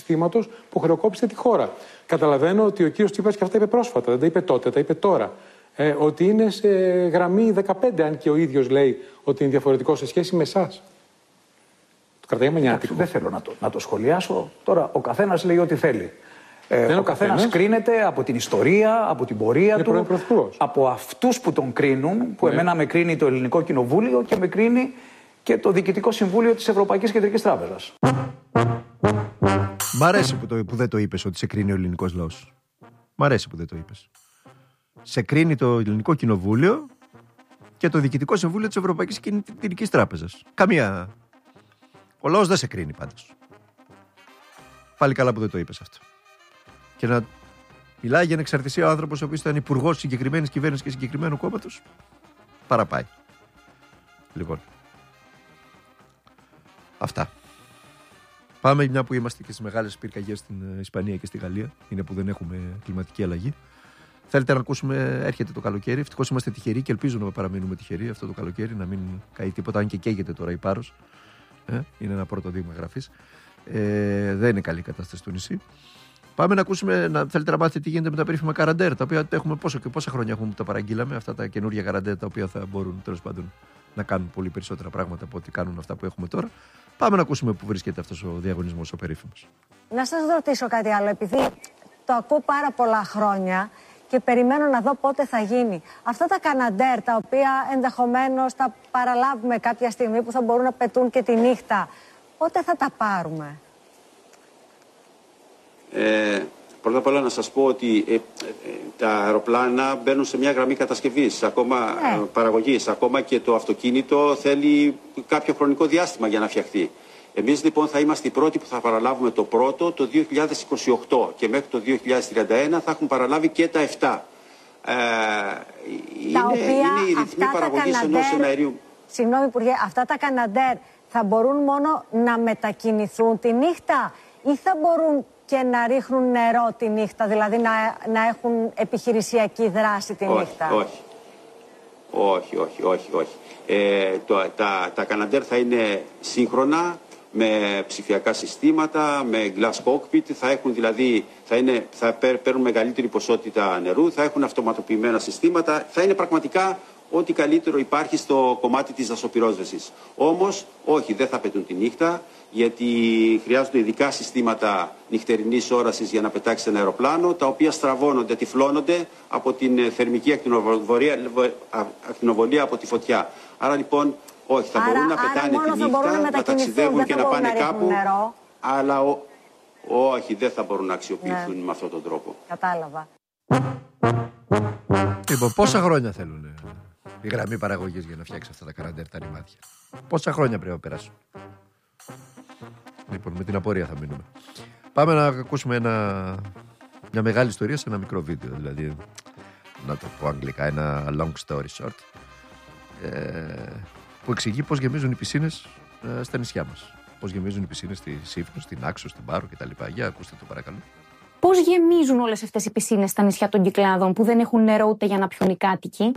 συστήματος που χρεοκόπησε τη χώρα. Καταλαβαίνω ότι ο κύριος Τσίπρας και αυτά είπε πρόσφατα, δεν τα είπε τότε, τα είπε τώρα. Ότι είναι σε γραμμή 15, αν και ο ίδιος λέει ότι είναι διαφορετικό σε σχέση με εσάς. Το κρατάει μανιάτικο. Δεν θέλω να το σχολιάσω. Τώρα ο καθένας λέει ό,τι θέλει. Ο καθένας κρίνεται από την ιστορία, από την πορεία του, από αυτούς που τον κρίνουν, που εμένα με κρίνει το Ελληνικό Κοινοβούλιο και με κρίνει και το Διοικητικό Συμβούλιο της Ευρωπαϊκής Κεντρικής Τράπεζας. Μ' αρέσει που δεν το είπες ότι σε κρίνει ο ελληνικός λαός. Μ' αρέσει που δεν το είπες. Σε κρίνει το Ελληνικό Κοινοβούλιο και το Διοικητικό Συμβούλιο της Ευρωπαϊκής Κεντρικής Τράπεζας. Καμία. Ο λαός δεν σε κρίνει πάντως. Πάλι καλά που δεν το είπες αυτό. Και να μιλάει για ανεξαρτησία ο άνθρωπος ο οποίος ήταν υπουργός συγκεκριμένης κυβέρνησης και συγκεκριμένου κόμματος. Παραπάει. Λοιπόν. Αυτά. Πάμε μια που είμαστε και στις μεγάλες πυρκαγιές στην Ισπανία και στη Γαλλία. Είναι που δεν έχουμε κλιματική αλλαγή. Θέλετε να ακούσουμε, έρχεται το καλοκαίρι. Ευτυχώς είμαστε τυχεροί και ελπίζω να παραμείνουμε τυχεροί αυτό το καλοκαίρι, να μην καεί τίποτα, αν και καίγεται τώρα η Πάρος. Είναι ένα πρώτο δείγμα γραφής. Δεν είναι καλή η κατάσταση στο νησί. Πάμε να ακούσουμε, θέλετε να μάθετε τι γίνεται με τα περίφημα καραντέρ, τα οποία έχουμε πόσα χρόνια έχουμε που τα παραγγείλαμε, αυτά τα καινούργια καραντέρ, τα οποία θα μπορούν τέλος πάντων να κάνουν πολύ περισσότερα πράγματα από ό,τι κάνουν αυτά που έχουμε τώρα. Πάμε να ακούσουμε πού βρίσκεται αυτός ο διαγωνισμός ο περίφημος. Να σας ρωτήσω κάτι άλλο, επειδή το ακούω πάρα πολλά χρόνια και περιμένω να δω πότε θα γίνει. Αυτά τα καναντέρ, τα οποία ενδεχομένως τα παραλάβουμε κάποια στιγμή, που θα μπορούν να πετούν και τη νύχτα, πότε θα τα πάρουμε? Πρώτα απ' όλα να σας πω ότι τα αεροπλάνα μπαίνουν σε μια γραμμή κατασκευής, παραγωγής. Ακόμα και το αυτοκίνητο θέλει κάποιο χρονικό διάστημα για να φτιαχτεί. Εμείς λοιπόν θα είμαστε οι πρώτοι που θα παραλάβουμε το πρώτο το 2028 και μέχρι το 2031 θα έχουν παραλάβει και τα 7. Είναι η ρυθμή παραγωγής ενός εναερίου. Συγγνώμη Υπουργέ, αυτά τα καναντέρ θα μπορούν μόνο να μετακινηθούν τη νύχτα ή θα μπορούν και να ρίχνουν νερό τη νύχτα, δηλαδή να έχουν επιχειρησιακή δράση τη νύχτα? Όχι. Τα καναντέρ θα είναι σύγχρονα, με ψηφιακά συστήματα, με glass cockpit, θα παίρνουν μεγαλύτερη ποσότητα νερού, θα έχουν αυτοματοποιημένα συστήματα, θα είναι πραγματικά ό,τι καλύτερο υπάρχει στο κομμάτι της δασοπυρόσβεσης. Όμως, όχι, δεν θα πετούν τη νύχτα, γιατί χρειάζονται ειδικά συστήματα νυχτερινής όρασης για να πετάξει ένα αεροπλάνο, τα οποία στραβώνονται, τυφλώνονται από την θερμική ακτινοβολία από τη φωτιά. Άρα λοιπόν, όχι, θα μπορούν να πετάνε τη νύχτα, να ταξιδεύουν και να πάνε κάπου, αλλά όχι, δεν θα μπορούν να αξιοποιηθούν με αυτόν τον τρόπο. Κατάλαβα. Λοιπόν, πόσα χρόνια θέλουν η γραμμή παραγωγής για να φτιάξει αυτά τα καραντέρ, τα ρημάτια? Πόσα χρόνια πρέπει να περάσουν? Λοιπόν, με την απορία θα μείνουμε. Πάμε να ακούσουμε μια μεγάλη ιστορία σε ένα μικρό βίντεο. Δηλαδή, να το πω αγγλικά, ένα long story short, που εξηγεί πώς γεμίζουν οι πισίνες στα νησιά μας. Πώς γεμίζουν οι πισίνες στη Σύφνο, στην Άξο, στην Πάρο κτλ. Για ακούστε το παρακαλώ. Πώς γεμίζουν όλες αυτές οι πισίνες στα νησιά των Κυκλάδων που δεν έχουν νερό ούτε για να πιούν οι κάτοικοι?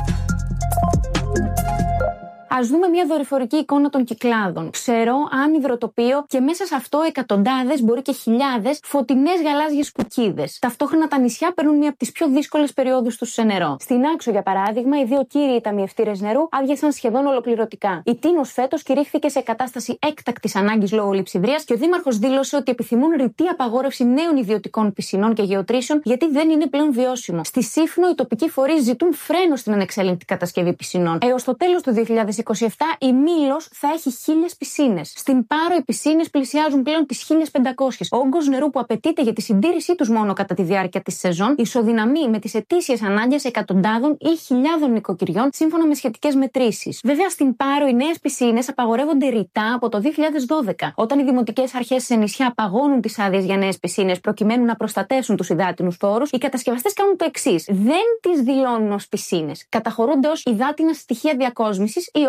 Ας δούμε μια δορυφορική εικόνα των Κυκλάδων. Ψερό, άνυδρο τοπίο και μέσα σε αυτό εκατοντάδες, μπορεί και χιλιάδες, φωτεινές γαλάζιες σπουκίδες. Ταυτόχρονα τα νησιά παίρνουν μία από τις πιο δύσκολες περιόδους τους σε νερό. Στην Άξο, για παράδειγμα, οι δύο κύριοι ταμιευτήρες νερού άδειασαν σχεδόν ολοκληρωτικά. Η Τίνος φέτος κηρύχθηκε σε κατάσταση έκτακτης ανάγκης λόγω λειψιδρίας και ο δήμαρχος δήλωσε ότι επιθυμούν ρητή απαγόρευση νέων ιδιωτικών πισινών και γεωτρήσεων, γιατί δεν είναι πλέον βιώσιμο. Στη Σύφνο, οι τοπικοί φορείς ζητούν φρένο στην ανεξέλεγκτη κατασκευή πισινών. Έως το τέλος του 2027 η Μήλος θα έχει 1.000 πισίνες. Στην Πάρο οι πισίνες πλησιάζουν πλέον τις 1.500. Ο όγκος νερού που απαιτείται για τη συντήρησή τους μόνο κατά τη διάρκεια της σεζόν ισοδυναμεί με τις ετήσιες ανάγκες εκατοντάδων ή χιλιάδων νοικοκυριών, σύμφωνα με σχετικές μετρήσεις. Βέβαια, στην Πάρο οι νέες πισίνες απαγορεύονται ρητά από το 2012. Όταν οι δημοτικές αρχές σε νησιά παγώνουν τις άδειες για νέες πισίνες προκειμένου να προστατεύσουν τους υδάτινους πόρους, οι κατασκευαστές κάνουν το εξής: δεν τις δηλώνουν ως πισίνες. Καταχωρούνται ως υδάτινα στοιχεία διακόσμησης ή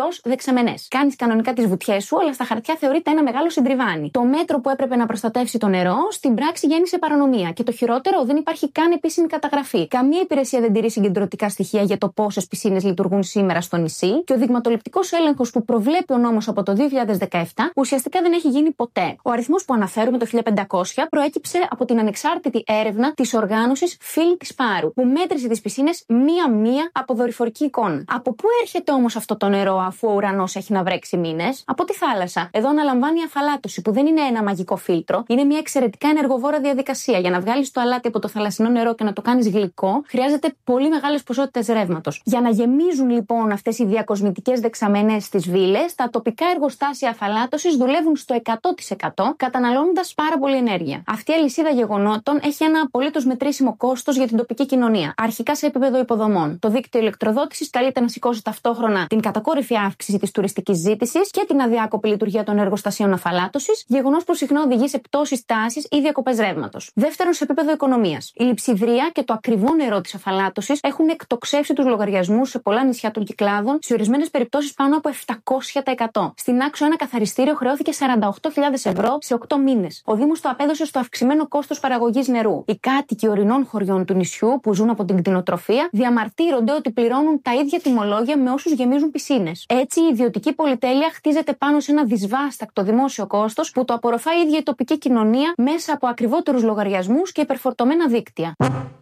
ως δεξαμενές. Κάνεις κανονικά τις βουτιές σου, αλλά στα χαρτιά θεωρείται ένα μεγάλο συντριβάνι. Το μέτρο που έπρεπε να προστατεύσει το νερό, στην πράξη γέννησε παρανομία. Και το χειρότερο, δεν υπάρχει καν επίσημη καταγραφή. Καμία υπηρεσία δεν τηρεί συγκεντρωτικά στοιχεία για το πόσες πισίνες λειτουργούν σήμερα στο νησί και ο δειγματοληπτικός έλεγχος που προβλέπει ο νόμος από το 2017 ουσιαστικά δεν έχει γίνει ποτέ. Ο αριθμός που αναφέρουμε, το 1500, προέκυψε από την ανεξάρτητη έρευνα της οργάνωσης Φίλοι της Πάρου, που μέτρησε τις πισίνες μία-μία από δορυφορική εικόνα. Από πού έρχεται όμως αυτό το νερό, αφού ο ουρανός έχει να βρέξει μήνες? Από τη θάλασσα. Εδώ αναλαμβάνει η αφαλάτωση, που δεν είναι ένα μαγικό φίλτρο, είναι μια εξαιρετικά ενεργοβόρα διαδικασία. Για να βγάλεις το αλάτι από το θαλασσινό νερό και να το κάνεις γλυκό, χρειάζεται πολύ μεγάλες ποσότητες ρεύματος. Για να γεμίζουν λοιπόν αυτές οι διακοσμητικές δεξαμενές στις βίλες, τα τοπικά εργοστάσια αφαλάτωσης δουλεύουν στο 100%, καταναλώνοντας πάρα πολύ ενέργεια. Αυτή η αλυσίδα γεγονότων έχει ένα απολύτως μετρήσιμο κόστος για την τοπική κοινωνία. Αρχικά σε επίπεδο υποδομών. Το δίκτυο ηλεκτροδότησης καλείται να σηκώσει ταυτόχρονα την κατακόρυφη αύξηση της τουριστικής ζήτησης και την αδιάκοπη λειτουργία των εργοστασίων αφαλάτωσης, γεγονός που συχνά οδηγεί σε πτώσεις τάσης ή διακοπές ρεύματος. Δεύτερον, σε επίπεδο οικονομίας. Η λειψιδρία και το ακριβό νερό της αφαλάτωσης έχουν εκτοξεύσει τους λογαριασμούς σε πολλά νησιά των Κυκλάδων, σε ορισμένες περιπτώσεις πάνω από 700%. Στην Άξο ένα καθαριστήριο χρεώθηκε 48.000 ευρώ σε 8 μήνες. Ο Δήμος το απέδωσε στο αυξημένο κόστος παραγωγής νερού. Οι κάτοικοι ορεινών χωριών του νησιού που ζουν από την κτηνοτροφία διαμαρτύρονται ότι πληρώνουν τα ίδια τιμολόγια με όσους γεμίζουν πισίνες. Έτσι, η ιδιωτική πολυτέλεια χτίζεται πάνω σε ένα δυσβάστακτο δημόσιο κόστος που το απορροφά η ίδια η τοπική κοινωνία μέσα από ακριβότερους λογαριασμούς και υπερφορτωμένα δίκτυα.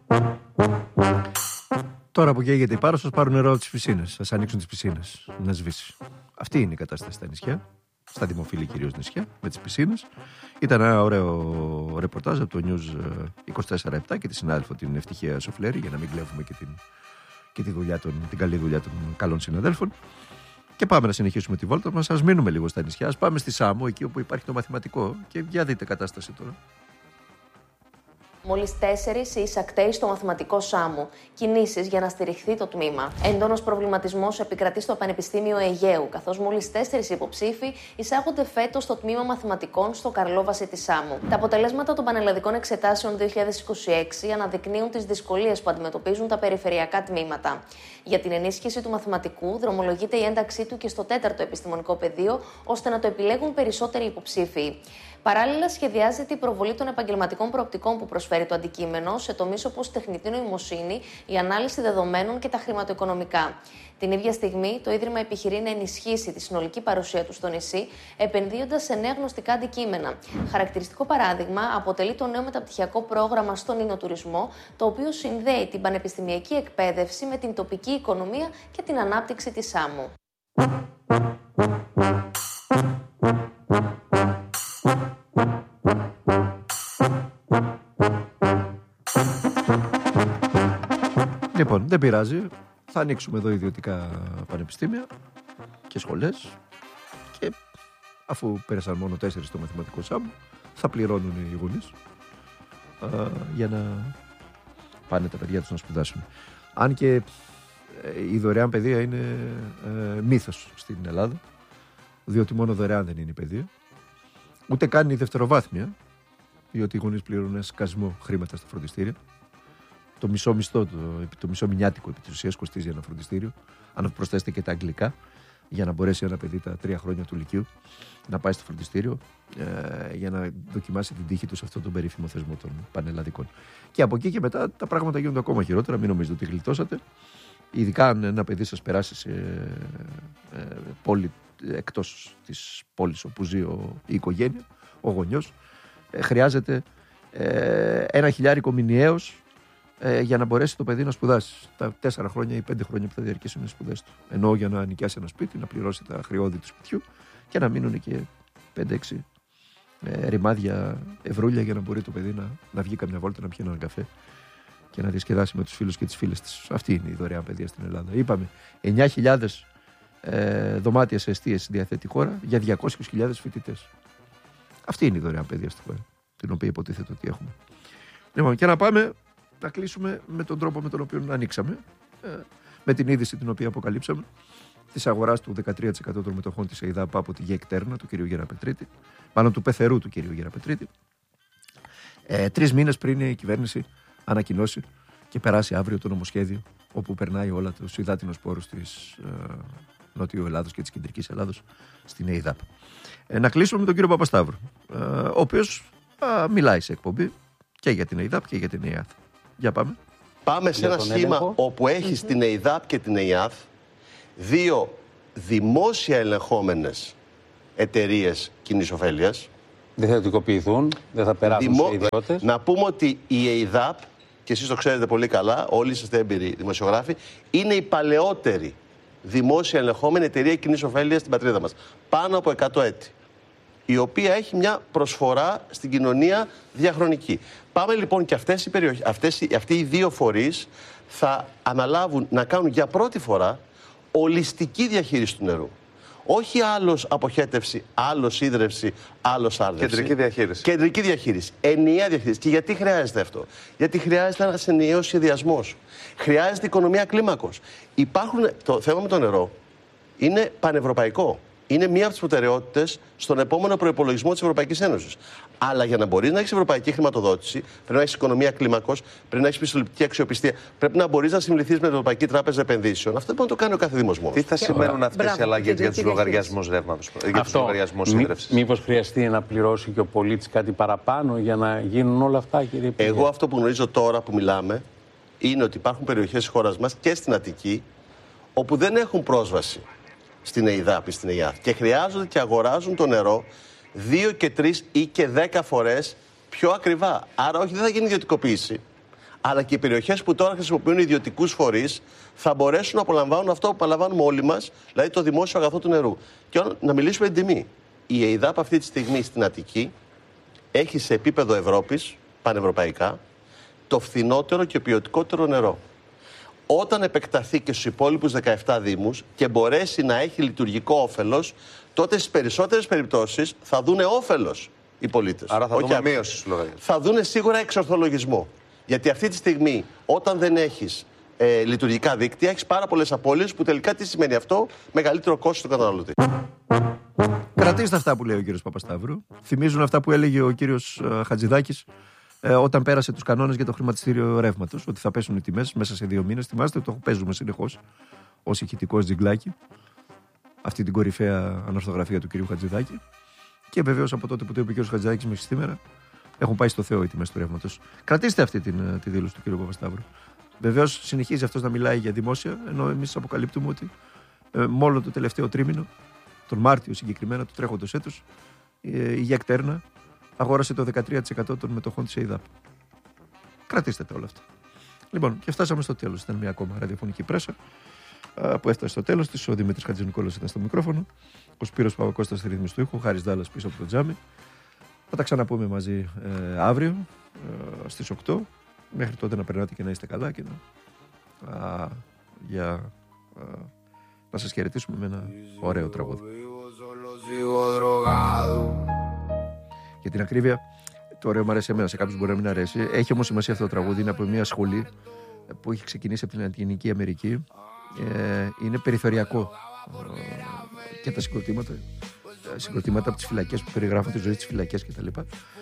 Τώρα που καίγεται η Πάρο, σας πάρουν νερό από τις πισίνες. Σας ανοίξουν τις πισίνες να σβήσει. Αυτή είναι η κατάσταση στα νησιά. Στα δημοφιλή κυρίως νησιά, με τις πισίνες. Ήταν ένα ωραίο ρεπορτάζ από το News 24/7 και τη συνάδελφο την Ευτυχία Σοφλέρη, για να μην κλέβουμε και την καλή δουλειά των καλών συναδέλφων. Και πάμε να συνεχίσουμε τη βόλτα μας. Ας μείνουμε λίγο στα νησιά. Ας πάμε στη Σάμο, εκεί όπου υπάρχει το μαθηματικό. Και για δείτε κατάσταση τώρα. Μόλις 4 οι εισακτέοι στο μαθηματικό Σάμου. Κινήσεις για να στηριχθεί το τμήμα. Έντονος προβληματισμός επικρατεί στο Πανεπιστήμιο Αιγαίου, καθώς μόλις 4 υποψήφοι εισάγονται φέτος στο τμήμα μαθηματικών στο Καρλόβαση της Σάμου. Τα αποτελέσματα των πανελλαδικών εξετάσεων 2026 αναδεικνύουν τις δυσκολίες που αντιμετωπίζουν τα περιφερειακά τμήματα. Για την ενίσχυση του μαθηματικού, δρομολογείται η ένταξή του και στο 4ο επιστημονικό πεδίο, ώστε να το επιλέγουν περισσότεροι υποψήφοι. Παράλληλα, σχεδιάζεται η προβολή των επαγγελματικών προοπτικών που προσφέρει το αντικείμενο σε τομείς όπως τεχνητή νοημοσύνη, η ανάλυση δεδομένων και τα χρηματοοικονομικά. Την ίδια στιγμή, το Ίδρυμα επιχειρεί να ενισχύσει τη συνολική παρουσία του στο νησί, επενδύοντας σε νέα γνωστικά αντικείμενα. Χαρακτηριστικό παράδειγμα αποτελεί το νέο μεταπτυχιακό πρόγραμμα στον ινοτουρισμό, το οποίο συνδέει την πανεπιστημιακή εκπαίδευση με την τοπική οικονομία και την ανάπτυξη της Σάμου. Λοιπόν, δεν πειράζει. Θα ανοίξουμε εδώ ιδιωτικά πανεπιστήμια και σχολές και αφού πέρασαν μόνο 4 στο μαθηματικό Σάμου, θα πληρώνουν οι γονείς για να πάνε τα παιδιά τους να σπουδάσουν. Αν και η δωρεάν παιδεία είναι μύθος στην Ελλάδα, διότι μόνο δωρεάν δεν είναι η παιδεία, ούτε καν η δευτεροβάθμια, διότι οι γονείς πληρώνουν ένα σκασμό χρήματα στα φροντιστήρια. Το μισό μισθό, το μισό μηνιάτικο επί της ουσίας κοστίζει ένα φροντιστήριο. Αν προσθέσετε και τα αγγλικά, για να μπορέσει ένα παιδί τα 3 χρόνια του λυκείου να πάει στο φροντιστήριο για να δοκιμάσει την τύχη του σε αυτόν τον περίφημο θεσμό των πανελλαδικών. Και από εκεί και μετά τα πράγματα γίνονται ακόμα χειρότερα. Μην νομίζετε ότι γλιτώσατε. Ειδικά αν ένα παιδί σας περάσει σε πόλη εκτός της πόλης όπου ζει η οικογένεια, ο γονιός, χρειάζεται 1.000 μηνιαίος για να μπορέσει το παιδί να σπουδάσει τα 4 χρόνια ή 5 χρόνια που θα διαρκέσουν οι σπουδές του. Ενώ για να νοικιάσει ένα σπίτι, να πληρώσει τα χρεώδη του σπιτιού και να μείνουν και 5-6 ρημάδια ευρούλια για να μπορεί το παιδί να βγει καμιά βόλτα, να πιει έναν καφέ και να διασκεδάσει με τους φίλους και τις φίλες της. Αυτή είναι η δωρεάν παιδεία στην Ελλάδα. Είπαμε, 9.000 δωμάτια σε εστίες διαθέτει η χώρα για 200.000 φοιτητές. Αυτή είναι η δωρεάν παιδεία στην χώρα, την οποία υποτίθεται ότι έχουμε. Λοιπόν, και να πάμε να κλείσουμε με τον τρόπο με τον οποίο ανοίξαμε, με την είδηση την οποία αποκαλύψαμε, της αγοράς του 13% των μετοχών της ΕΙΔΑΠ από τη ΓΕΚΤΕΡΝΑ του κ. Γεραπετρίτη, μάλλον του πεθερού του κ. Γεραπετρίτη, 3 μήνες πριν η κυβέρνηση ανακοινώσει και περάσει αύριο το νομοσχέδιο όπου περνάει όλα τους υδάτινους πόρους της Νότιου Ελλάδος και της Κεντρικής Ελλάδος στην ΕΙΔΑΠ. Να κλείσουμε με τον κύριο Παπασταύρου, ο οποίος μιλάει σε εκπομπή και για την ΕΙΔΑΠ και για την ΕΙΑΘ. Για πάμε. Πάμε σε ένα σχήμα όπου έχει την ΕΙΔΑΠ και την ΕΙΑΘ δύο δημόσια ελεγχόμενες εταιρείες κοινής ωφέλειας. Δεν θα ιδιωτικοποιηθούν, δεν θα περάσουν σε ιδιώτες. Να πούμε ότι η ΕΙΔΑΠ, και εσείς το ξέρετε πολύ καλά, όλοι είστε έμπειροι δημοσιογράφοι, είναι η παλαιότερη δημόσια ελεγχόμενη εταιρεία κοινής ωφέλειας στην πατρίδα μας. Πάνω από 100 έτη. Η οποία έχει μια προσφορά στην κοινωνία διαχρονική. Πάμε λοιπόν και αυτοί οι δύο φορείς θα αναλάβουν να κάνουν για πρώτη φορά ολιστική διαχείριση του νερού. Όχι άλλος αποχέτευση, άλλος ίδρυυση, άλλος άρδευση. Κεντρική διαχείριση. Κεντρική διαχείριση. Ενιαία διαχείριση. Και γιατί χρειάζεται αυτό? Γιατί χρειάζεται ένας ενιαίος σχεδιασμός. Χρειάζεται οικονομία κλίμακος. Το θέμα με το νερό είναι πανευρωπαϊκό. Είναι μία από τις προτεραιότητες στον επόμενο προϋπολογισμό της Ευρωπαϊκής Ένωσης. Αλλά για να μπορείς να έχεις ευρωπαϊκή χρηματοδότηση, πρέπει να έχεις οικονομία κλίμακος, πρέπει να έχεις πιστοληπτική αξιοπιστία, πρέπει να μπορείς να συμβληθείς με την Ευρωπαϊκή Τράπεζα Επενδύσεων. Αυτό πρέπει να το κάνει ο κάθε Δήμος μόνος. Τι θα σημαίνουν αυτές οι αλλαγές για τους λογαριασμούς ρεύματος, για τους λογαριασμούς ίδρυυσης? Μήπως χρειαστεί να πληρώσει και ο πολίτης κάτι παραπάνω για να γίνουν όλα αυτά, κύριε Υπουργέ? Εγώ αυτό που γνωρίζω τώρα που μιλάμε είναι ότι υπάρχουν περιοχές της χώρας μας και στην Αττική όπου δεν έχουν πρόσβαση στην ΕΙΔΑΠ ή στην ΕΙΑΘ και χρειάζονται και αγοράζουν το νερό 2 και 3 ή και 10 φορές πιο ακριβά. Άρα όχι, δεν θα γίνει ιδιωτικοποίηση, αλλά και οι περιοχές που τώρα χρησιμοποιούν ιδιωτικούς φορείς θα μπορέσουν να απολαμβάνουν αυτό που απολαμβάνουμε όλοι μας, δηλαδή το δημόσιο αγαθό του νερού. Και να μιλήσουμε την τιμή. Η ΕΙΔΑΠ αυτή τη στιγμή στην Αττική έχει σε επίπεδο Ευρώπης, πανευρωπαϊκά, το φθηνότερο και ποιοτικότερο νερό. Όταν επεκταθεί και στους υπόλοιπους 17 δήμους και μπορέσει να έχει λειτουργικό όφελος, τότε στις περισσότερες περιπτώσεις θα δούνε όφελος οι πολίτες. Άρα θα δούμε μείωση στους λογαριασμούς. Θα δούνε σίγουρα εξορθολογισμό. Γιατί αυτή τη στιγμή, όταν δεν έχεις λειτουργικά δίκτυα, έχεις πάρα πολλές απώλειες που τελικά τι σημαίνει αυτό? Μεγαλύτερο κόστος στον καταναλωτή. Κρατήστε αυτά που λέει ο κύριος Παπασταύρου. Θυμίζουν αυτά που έλεγε ο κύριος Χατζηδάκης όταν πέρασε τους κανόνες για το χρηματιστήριο ρεύματος, ότι θα πέσουν οι τιμές μέσα σε 2 μήνες. Θυμάστε ότι το παίζουμε συνεχώς ως ηχητικός τζιγκλάκι, αυτή την κορυφαία ανορθογραφία του κύριου Χατζηδάκη. Και βεβαίως από τότε που το είπε ο κύριος Χατζηδάκης μέχρι σήμερα έχουν πάει στο Θεό οι τιμές του ρεύματος. Κρατήστε αυτή τη δήλωση του κύριου Παπασταύρου. Βεβαίως συνεχίζει αυτός να μιλάει για δημόσια, ενώ εμείς αποκαλύπτουμε ότι μόνο το τελευταίο τρίμηνο, τον Μάρτιο συγκεκριμένα του τρέχοντος έτους, η Γεκτέρνα αγόρασε το 13% των μετοχών της ΕΙΔΑΠ. Κρατήστε τα όλα αυτά. Λοιπόν, και φτάσαμε στο τέλος. Ήταν μια ακόμα ραδιοφωνική πρέσα που έφτασε στο τέλος της. Ο Δημήτρης Χατζηνικόλας ήταν στο μικρόφωνο. Ο Σπύρος Παπακώστας στη ρύθμιση του ήχου. Ο Χάρης Δάλλας πίσω από το τζάμι. Θα τα ξαναπούμε μαζί αύριο στις 8. Μέχρι τότε να περνάτε και να είστε καλά και να σας χαιρετήσουμε με ένα ωραίο τραγούδι. Για την ακρίβεια, το ωραίο μου αρέσει εμένα, σε κάποιους μπορεί να μην αρέσει. Έχει όμως σημασία αυτό το τραγούδι, είναι από μια σχολή που έχει ξεκινήσει από την Λατινική Αμερική. Είναι περιθωριακό. Και τα συγκροτήματα από τις φυλακές που περιγράφουν τη ζωή της φυλακές κτλ.